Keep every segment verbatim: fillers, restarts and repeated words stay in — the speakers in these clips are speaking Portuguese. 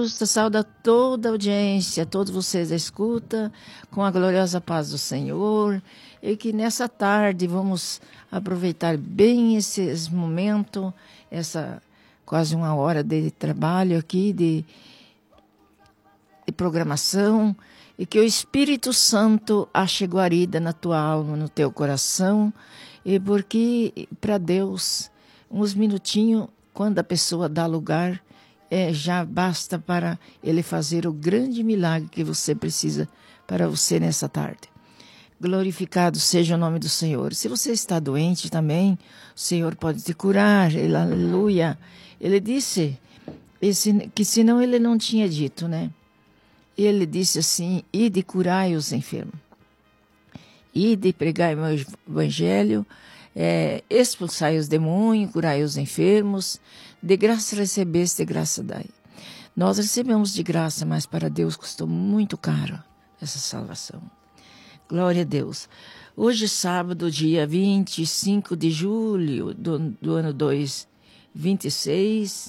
Augusta, sauda toda a audiência, todos vocês da escuta, com a gloriosa paz do Senhor, e que nessa tarde vamos aproveitar bem esse momento, essa quase uma hora de trabalho aqui, de, de programação, e que o Espírito Santo ache guarida na tua alma, no teu coração, e porque para Deus, uns minutinhos, quando a pessoa dá lugar, é, já basta para Ele fazer o grande milagre que você precisa para você nessa tarde. Glorificado seja o nome do Senhor. Se você está doente também, o Senhor pode te curar. Ele, aleluia. Ele disse esse, que senão Ele não tinha dito, né? Ele disse assim, ide curai os enfermos. Ide pregai o meu evangelho, é, expulsai os demônios, curai os enfermos, de graça recebeste, de graça dai. Nós recebemos de graça, mas para Deus custou muito caro essa salvação. Glória a Deus. Hoje, sábado, dia vinte e cinco de julho do, do ano dois mil e vinte e seis,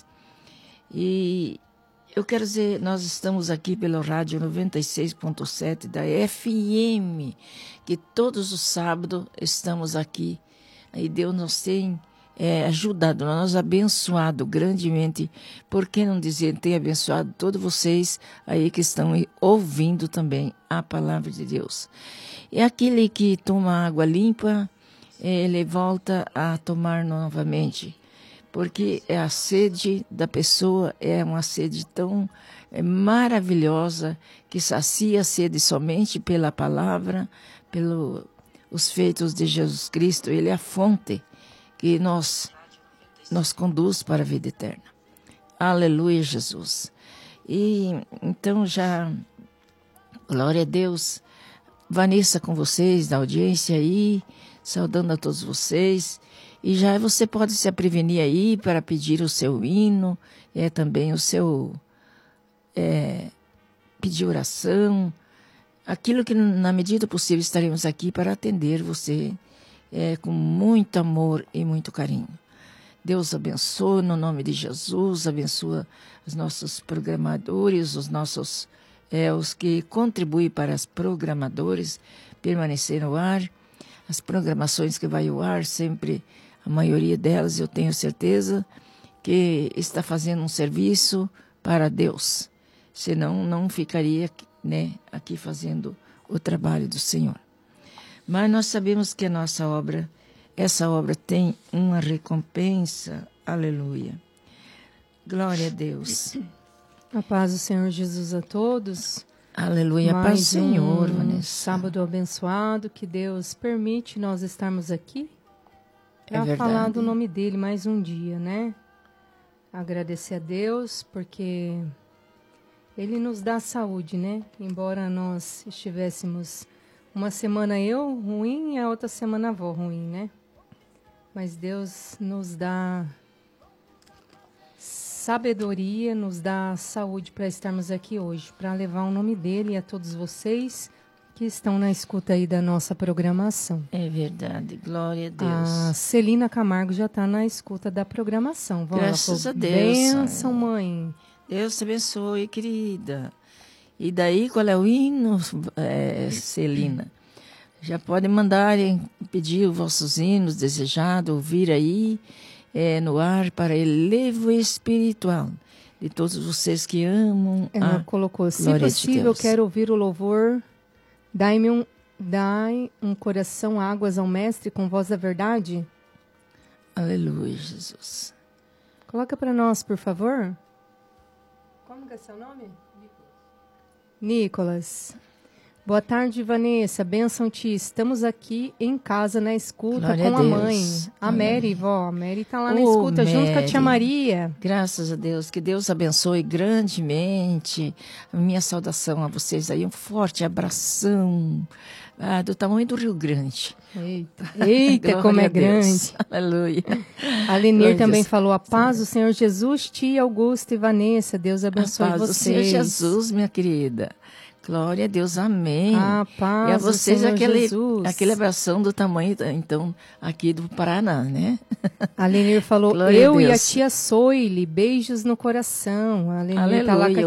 e eu quero dizer, nós estamos aqui pelo rádio noventa e seis ponto sete da F M, que todos os sábados estamos aqui. E Deus nos tem é, ajudado, nos abençoado grandemente. Por que não dizer, tem abençoado todos vocês aí que estão ouvindo também a palavra de Deus. E aquele que toma água limpa, ele volta a tomar novamente. Porque a sede da pessoa é uma sede tão é, maravilhosa, que sacia a sede somente pela palavra, pelos feitos de Jesus Cristo. Ele é a fonte que nos, nos conduz para a vida eterna. Aleluia, Jesus. E então já, glória a Deus, Vanessa com vocês, da audiência aí, saudando a todos vocês. E já você pode se prevenir aí para pedir o seu hino, é também o seu, é, pedir oração, aquilo que na medida possível estaremos aqui para atender você é, com muito amor e muito carinho. Deus abençoe no nome de Jesus, abençoa os nossos programadores, os nossos, é, os que contribuem para os programadores permanecer no ar, as programações que vai ao ar sempre. A maioria delas, eu tenho certeza, que está fazendo um serviço para Deus. Senão, não ficaria, né, aqui fazendo o trabalho do Senhor. Mas nós sabemos que a nossa obra, essa obra tem uma recompensa. Aleluia. Glória a Deus. A paz do Senhor Jesus a todos. Aleluia. A paz do Senhor, Vanessa. Sábado abençoado, que Deus permite nós estarmos aqui. Para É falar do nome dele mais um dia, né? Agradecer a Deus, porque ele nos dá saúde, né? Embora nós estivéssemos uma semana eu ruim e a outra semana a avó ruim, né? Mas Deus nos dá sabedoria, nos dá saúde para estarmos aqui hoje, para levar o nome dele e a todos vocês que estão na escuta aí da nossa programação. É verdade, glória a Deus. A Celina Camargo já está na escuta da programação. Vamos Graças lá, a Deus. Bênção, mãe. Deus te abençoe, querida. E daí, qual é o hino, é, Celina? Já podem mandar, pedir os vossos hinos desejados, ouvir aí é, no ar para elevo espiritual de todos vocês que amam. Ela a colocou, se glória de possível, Deus. quero ouvir o louvor. Dai-me um, dai um coração águas ao mestre com voz da verdade. Aleluia, Jesus. Coloca para nós, por favor. Como que é seu nome? Nicolas. Boa tarde, Vanessa. Bênção-te. Estamos aqui em casa na escuta Glória com a a, Deus. mãe. A Amém. Mary, vó. A Mary está lá na Ô, escuta junto com a tia Mary. Maria. Graças a Deus, que Deus abençoe grandemente. A minha saudação a vocês aí, um forte abração ah, do tamanho do Rio Grande. Eita, Eita Glória como é a Deus. grande. Aleluia. A Lenir Glória a também Deus. falou, a paz do Senhor Jesus, tia Augusta e Vanessa. Deus abençoe A paz vocês. do Senhor Jesus, minha querida. Glória a Deus, amém. A paz e a vocês do Senhor aquele, Jesus. aquele abração do tamanho, então, aqui do Paraná, né? A Lenir falou, Glória a eu e a Deus. tia Soile, beijos no coração. A Lenir tá lá com a Aleluia.